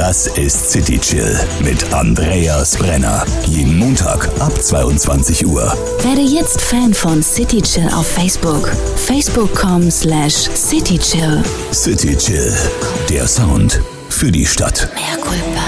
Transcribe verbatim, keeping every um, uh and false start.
Das ist City Chill mit Andreas Brenner. Jeden Montag ab zweiundzwanzig Uhr. Werde jetzt Fan von City Chill auf Facebook. facebook punkt com slash citychill. City Chill, der Sound für die Stadt. Mea culpa.